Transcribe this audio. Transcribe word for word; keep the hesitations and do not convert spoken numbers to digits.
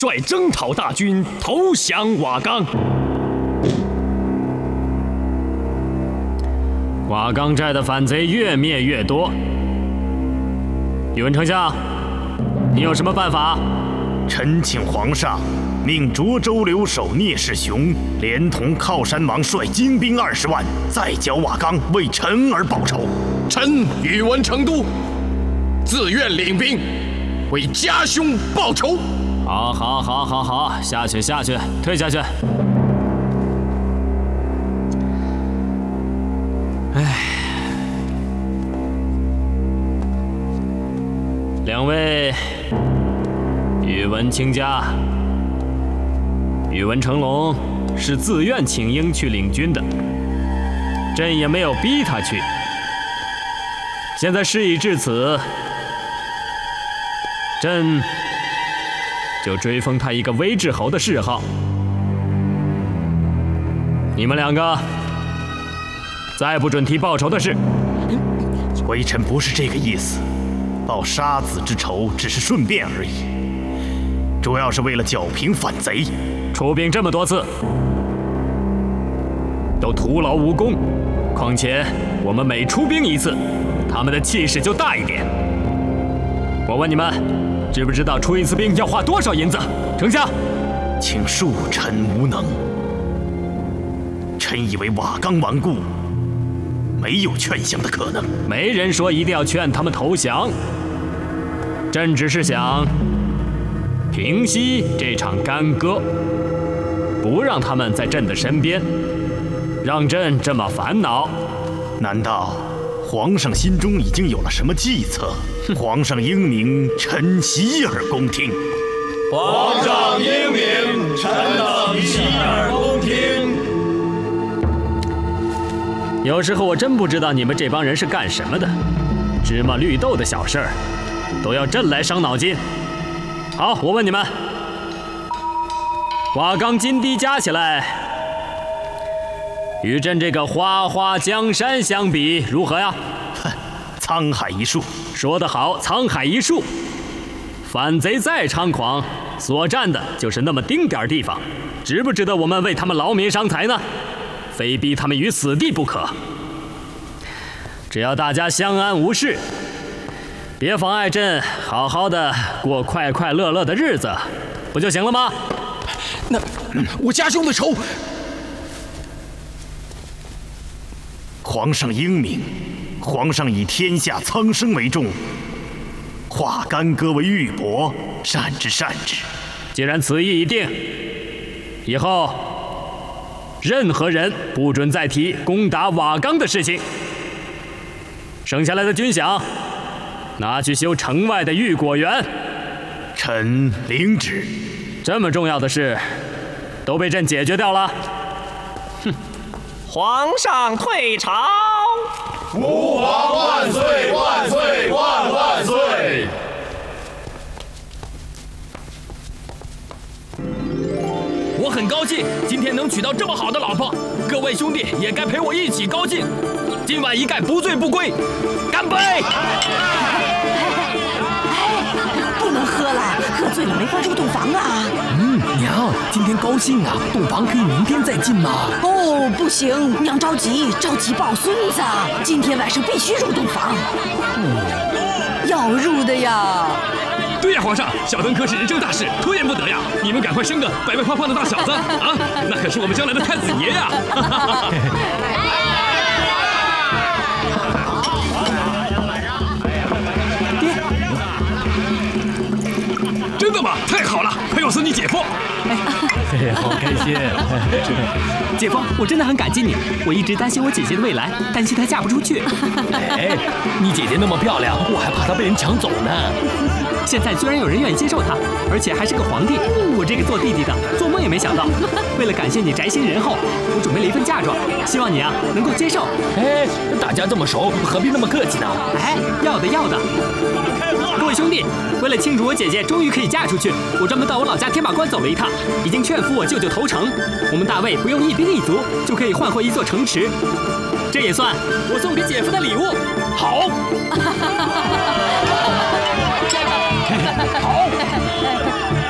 率征讨大军投降瓦岗。瓦岗寨的反贼越灭越多。宇文丞相，你有什么办法？ 臣请皇上命涿州留守聂士雄连同靠山王率精兵二十万，再剿瓦岗，为臣而报仇。 臣宇文成都自愿领兵，为家兄报仇。 好，好，好，好，好，下去，下去，退下去。唉，两位，宇文卿家，宇文成龙是自愿请缨去领军的，朕也没有逼他去。现在事已至此，朕就追封他一个威志侯的谥号。你们两个再不准提报仇的事。 微臣不是这个意思，报杀子之仇只是顺便而已，主要是为了剿平反贼。 出兵这么多次，都徒劳无功，况且我们每出兵一次，他们的气势就大一点。我问你们，知不知道出一次兵要花多少银子？丞相， 请恕臣无能。臣以为瓦岗顽固，没有劝降的可能。 没人说一定要劝他们投降，朕只是想平息这场干戈，不让他们在朕的身边，让朕这么烦恼。 难道皇上心中已经有了什么计策？皇上英明，臣洗耳恭听。 皇上英明，臣等洗耳恭听。 有时候我真不知道你们这帮人是干什么的，芝麻绿豆的小事儿，都要朕来伤脑筋。好，我问你们，瓦岗金堤加起来，与朕这个花花江山相比，如何呀？ 哼，沧海一粟。 说得好，沧海一粟。反贼再猖狂，所占的就是那么丁点儿地方，值不值得我们为他们劳民伤财呢？非逼他们于死地不可。只要大家相安无事，别妨碍朕好好的过快快乐乐的日子，不就行了吗？ 那我家兄的仇， 皇上英明，皇上以天下苍生为重，化干戈为玉帛，善之善之。 既然此意已定，以后任何人不准再提攻打瓦岗的事情。剩下来的军饷，拿去修城外的御果园。 臣领旨。 这么重要的事，都被朕解决掉了。哼！ 皇上退朝！ 吾皇万岁万岁万万岁！ 我很高兴今天能娶到这么好的老婆，各位兄弟也该陪我一起高兴。今晚一概不醉不归，干杯！ 不能喝了，喝醉了没法入洞房啊。 嗯，娘，今天高兴啊，洞房可以明天再进嘛。 哦，不行，娘着急，着急抱孙子，今天晚上必须入洞房。嗯，要入的呀。 对呀，皇上，小登科是人生大事，拖延不得呀！你们赶快生个白白胖胖的大小子啊！那可是我们将来的太子爷呀！真的吗？太好了，陪我是你姐夫。 哎，好开心！姐夫，我真的很感激你。我一直担心我姐姐的未来，担心她嫁不出去。 哎，你姐姐那么漂亮，我还怕她被人抢走呢。 现在居然有人愿意接受她，而且还是个皇帝。我这个做弟弟的，做梦也没想到。为了感谢你宅心仁厚，我准备了一份嫁妆，希望你啊能够接受。 哎，大家这么熟，何必那么客气呢？ 哎，要的要的。各位兄弟，为了庆祝我姐姐终于可以嫁出去，我专门到我老家天马关走了一趟，已经劝服我舅舅投诚。我们大魏不用一兵一卒就可以换回一座城池，这也算我送给姐夫的礼物。 好。好。